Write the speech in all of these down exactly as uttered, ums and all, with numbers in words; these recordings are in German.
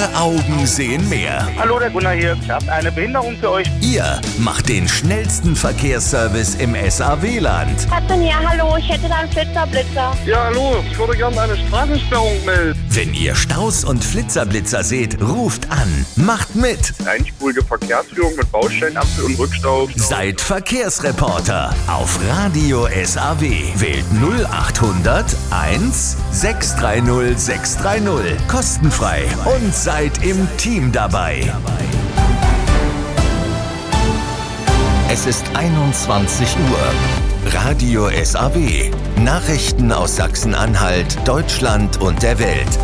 Eure Augen sehen mehr. Hallo, der Gunnar hier. Ich habe eine Behinderung für euch. Ihr macht den schnellsten Verkehrsservice im S A W-Land. Ja, hallo, ich hätte da einen Flitzer-Blitzer. Ja, hallo, ich würde gerne eine Straßensperrung melden. Wenn ihr Staus und Flitzerblitzer seht, ruft an. Macht mit. Einspurige Verkehrsführung mit Baustellenampel und Rückstau. Seid Verkehrsreporter auf Radio S A W. Wählt null achthundert eins sechs drei null sechs drei null. Kostenfrei und seid im Team dabei. Es ist einundzwanzig Uhr. Radio S A W. Nachrichten aus Sachsen-Anhalt, Deutschland und der Welt.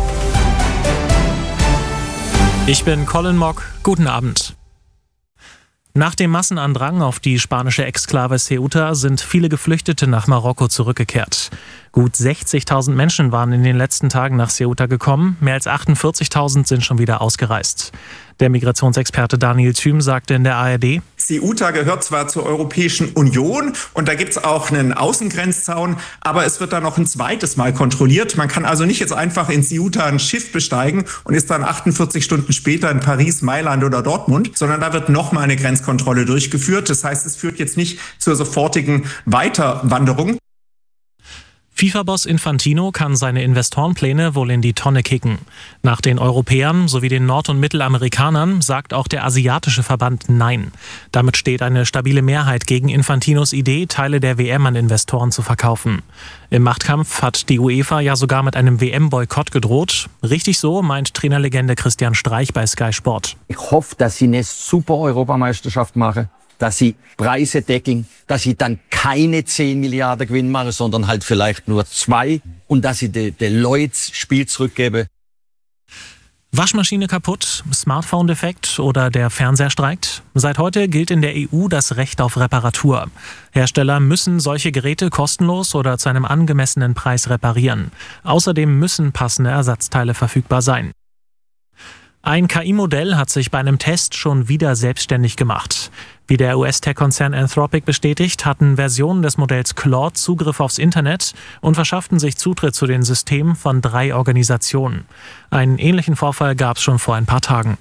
Ich bin Colin Mock. Guten Abend. Nach dem Massenandrang auf die spanische Exklave Ceuta sind viele Geflüchtete nach Marokko zurückgekehrt. Gut sechzigtausend Menschen waren in den letzten Tagen nach Ceuta gekommen, mehr als achtundvierzigtausend sind schon wieder ausgereist. Der Migrationsexperte Daniel Thüm sagte in der A R D: Ceuta gehört zwar zur Europäischen Union und da gibt es auch einen Außengrenzzaun, aber es wird dann noch ein zweites Mal kontrolliert. Man kann also nicht jetzt einfach in Ceuta ein Schiff besteigen und ist dann achtundvierzig Stunden später in Paris, Mailand oder Dortmund, sondern da wird nochmal eine Grenzkontrolle durchgeführt. Das heißt, es führt jetzt nicht zur sofortigen Weiterwanderung. FIFA-Boss Infantino kann seine Investorenpläne wohl in die Tonne kicken. Nach den Europäern sowie den Nord- und Mittelamerikanern sagt auch der asiatische Verband Nein. Damit steht eine stabile Mehrheit gegen Infantinos Idee, Teile der W M an Investoren zu verkaufen. Im Machtkampf hat die UEFA ja sogar mit einem W M-Boykott gedroht. Richtig so, meint Trainerlegende Christian Streich bei Sky Sport. Ich hoffe, dass sie eine super Europameisterschaft machen, dass sie Preise deckeln, dass sie dann keine zehn Milliarden Gewinn machen, sondern halt vielleicht nur zwei und dass sie den de Leuten das Spiel zurückgeben. Waschmaschine kaputt, Smartphone defekt oder der Fernseher streikt? Seit heute gilt in der E U das Recht auf Reparatur. Hersteller müssen solche Geräte kostenlos oder zu einem angemessenen Preis reparieren. Außerdem müssen passende Ersatzteile verfügbar sein. Ein K I-Modell hat sich bei einem Test schon wieder selbstständig gemacht. Wie der U S-Tech-Konzern Anthropic bestätigt, hatten Versionen des Modells Claude Zugriff aufs Internet und verschafften sich Zutritt zu den Systemen von drei Organisationen. Einen ähnlichen Vorfall gab es schon vor ein paar Tagen.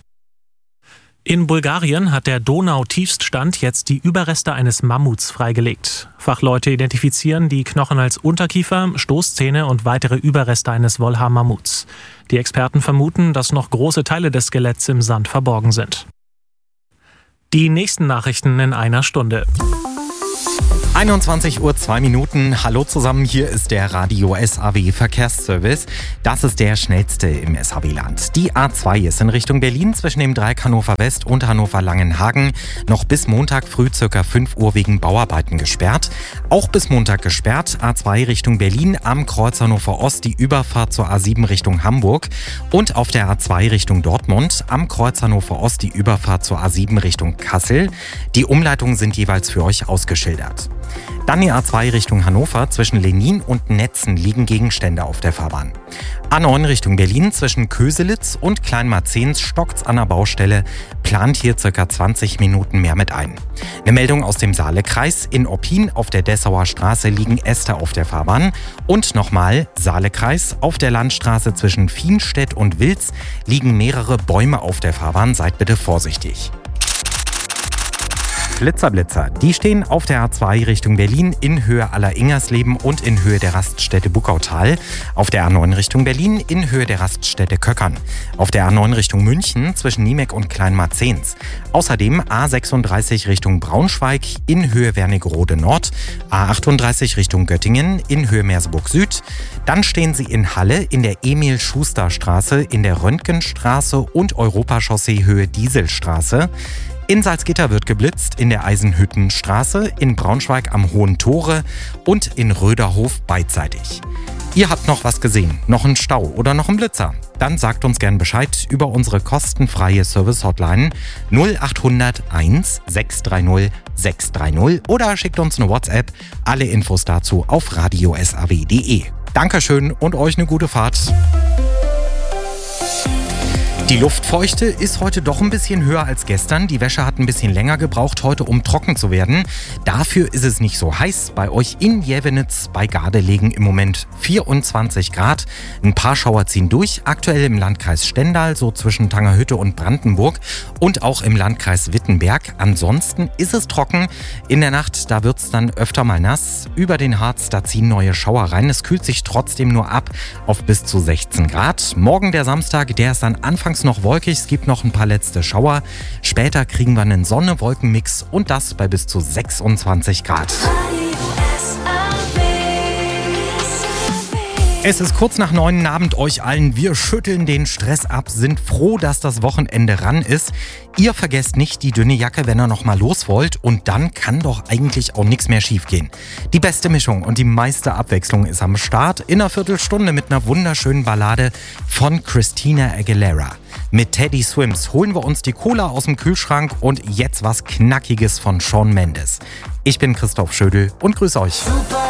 In Bulgarien hat der Donau-Tiefststand jetzt die Überreste eines Mammuts freigelegt. Fachleute identifizieren die Knochen als Unterkiefer, Stoßzähne und weitere Überreste eines Wollhaar-Mammuts. Die Experten vermuten, dass noch große Teile des Skeletts im Sand verborgen sind. Die nächsten Nachrichten in einer Stunde. einundzwanzig Uhr zwei Minuten. Hallo zusammen, hier ist der Radio S A W Verkehrsservice. Das ist der schnellste im S A W-Land. Die A zwei ist in Richtung Berlin zwischen dem Dreieck Hannover West und Hannover-Langenhagen noch bis Montag früh ca. fünf Uhr wegen Bauarbeiten gesperrt. Auch bis Montag gesperrt. A zwei Richtung Berlin am Kreuz Hannover Ost die Überfahrt zur A sieben Richtung Hamburg und auf der A zwei Richtung Dortmund am Kreuz Hannover Ost die Überfahrt zur A sieben Richtung Kassel. Die Umleitungen sind jeweils für euch ausgeschildert. Dann die A zwei Richtung Hannover. Zwischen Lenin und Netzen liegen Gegenstände auf der Fahrbahn. A neun Richtung Berlin. Zwischen Köselitz und Kleinmarzens stockt's an der Baustelle. Plant hier ca. zwanzig Minuten mehr mit ein. Eine Meldung aus dem Saalekreis. In Oppin auf der Dessauer Straße liegen Äste auf der Fahrbahn. Und nochmal Saalekreis. Auf der Landstraße zwischen Fienstedt und Wilz liegen mehrere Bäume auf der Fahrbahn. Seid bitte vorsichtig. Blitzerblitzer, die stehen auf der A zwei Richtung Berlin in Höhe Aller-Ingersleben und in Höhe der Raststätte Buckautal. Auf der A neun Richtung Berlin in Höhe der Raststätte Köckern. Auf der A neun Richtung München zwischen Niemek und Kleinmarzens. Außerdem A sechsunddreißig Richtung Braunschweig in Höhe Wernigerode Nord. A achtunddreißig Richtung Göttingen in Höhe Merseburg Süd. Dann stehen sie in Halle in der Emil-Schuster-Straße, in der Röntgenstraße und Europachaussee Höhe Dieselstraße. In Salzgitter wird geblitzt, in der Eisenhüttenstraße, in Braunschweig am Hohen Tore und in Röderhof beidseitig. Ihr habt noch was gesehen, noch einen Stau oder noch einen Blitzer? Dann sagt uns gern Bescheid über unsere kostenfreie Service-Hotline null achthundert eins sechs drei null sechs drei null oder schickt uns eine WhatsApp. Alle Infos dazu auf radio s a w punkt d e. Dankeschön und euch eine gute Fahrt. Die Luftfeuchte ist heute doch ein bisschen höher als gestern. Die Wäsche hat ein bisschen länger gebraucht heute, um trocken zu werden. Dafür ist es nicht so heiß. Bei euch in Jevenitz bei Gardelegen im Moment vierundzwanzig Grad. Ein paar Schauer ziehen durch. Aktuell im Landkreis Stendal, so zwischen Tangerhütte und Brandenburg. Und auch im Landkreis Wittenberg. Ansonsten ist es trocken. In der Nacht, da wird es dann öfter mal nass. Über den Harz, da ziehen neue Schauer rein. Es kühlt sich trotzdem nur ab auf bis zu sechzehn Grad. Morgen der Samstag, der ist dann anfangs noch wolkig, es gibt noch ein paar letzte Schauer. Später kriegen wir einen Sonne-Wolken-Mix und das bei bis zu sechsundzwanzig Grad. Es ist kurz nach neun Abend euch allen. Wir schütteln den Stress ab, sind froh, dass das Wochenende ran ist. Ihr vergesst nicht die dünne Jacke, wenn ihr noch mal los wollt. Und dann kann doch eigentlich auch nichts mehr schiefgehen. Die beste Mischung und die meiste Abwechslung ist am Start. In einer Viertelstunde mit einer wunderschönen Ballade von Christina Aguilera. Mit Teddy Swims holen wir uns die Cola aus dem Kühlschrank und jetzt was Knackiges von Shawn Mendes. Ich bin Christoph Schödel und grüße euch. Super